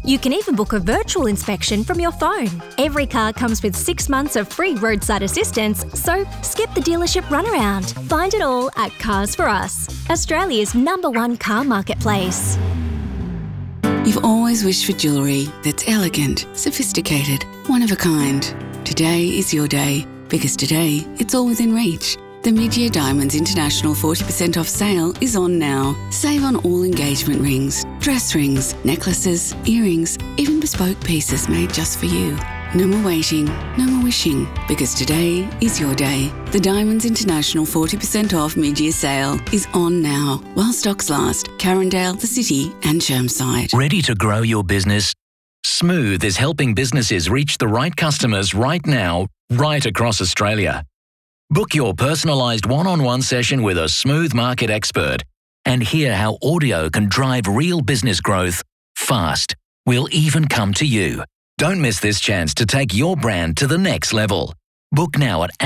You can even book a virtual inspection from your phone. Every car comes with 6 months of free roadside assistance, so skip the dealership runaround. Find it all at Cars For Us, Australia's #1 car marketplace. You've always wished for jewellery that's elegant, sophisticated, one of a kind. Today is your day, because today it's all within reach. The Mid-Year Diamonds International 40% off sale is on now. Save on all engagement rings, dress rings, necklaces, earrings, even bespoke pieces made just for you. No more waiting, no more wishing, because today is your day. The Diamonds International 40% off mid-year sale is on now, while stocks last. Carindale, The City and Chermside. Ready to grow your business? Smooth is helping businesses reach the right customers right now, right across Australia. Book your personalised one-on-one session with a Smooth market expert and hear how audio can drive real business growth fast. We'll even come to you. Don't miss this chance to take your brand to the next level. Book now at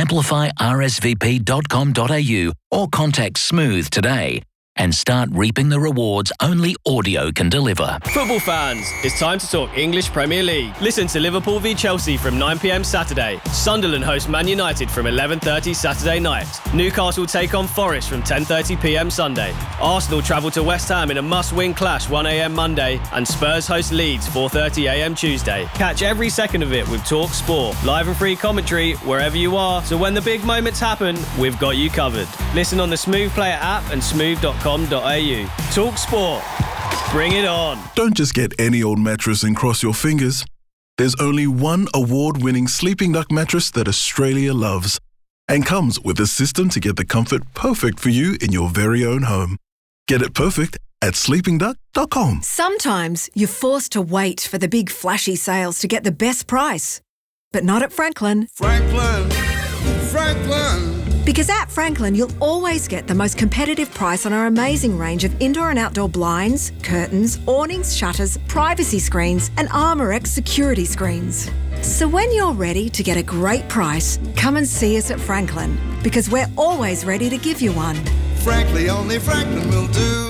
amplifyrsvp.com.au or contact Smooth today and start reaping the rewards only audio can deliver. Football fans, it's time to talk English Premier League. Listen to Liverpool v Chelsea from 9 p.m. Saturday. Sunderland host Man United from 11:30 Saturday night. Newcastle take on Forest from 10:30 p.m. Sunday. Arsenal travel to West Ham in a must-win clash 1 a.m. Monday, and Spurs host Leeds 4:30 a.m. Tuesday. Catch every second of it with Talk Sport. Live and free commentary wherever you are, so when the big moments happen, we've got you covered. Listen on the Smooth Player app and smooth.com.au. Talk Sport. Bring it on. Don't just get any old mattress and cross your fingers. There's only one award-winning Sleeping Duck mattress that Australia loves and comes with a system to get the comfort perfect for you in your very own home. Get it perfect at sleepingduck.com. Sometimes you're forced to wait for the big flashy sales to get the best price. But not at Franklin. Franklin. Because at Franklin, you'll always get the most competitive price on our amazing range of indoor and outdoor blinds, curtains, awnings, shutters, privacy screens, and ArmorX security screens. So when you're ready to get a great price, come and see us at Franklin, because we're always ready to give you one. Frankly, only Franklin will do.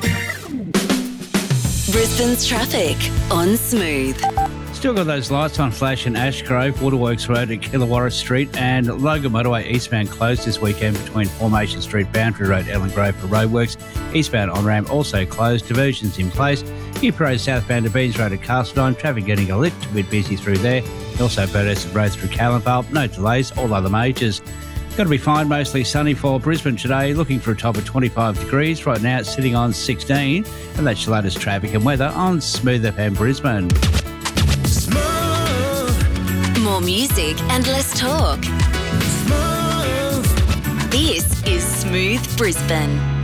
Brisbane's traffic on Smooth. Still got those lights on flash in Ashgrove, Waterworks Road at Killawarra Street, and Logan Motorway eastbound closed this weekend between Formation Street, Boundary Road, Ellen Grove for roadworks. Eastbound on-ramp also closed, diversions in place. Keep Road southbound to Beans Road at Castledine, traffic getting a lift, a bit busy through there. Also Burdessen Road through Callanvale, no delays, all other majors. Going to be fine, mostly sunny for Brisbane today, looking for a top of 25 degrees. Right now it's sitting on 16, and that's your latest traffic and weather on Smooth FM Brisbane. More music and less talk. This is Smooth Brisbane.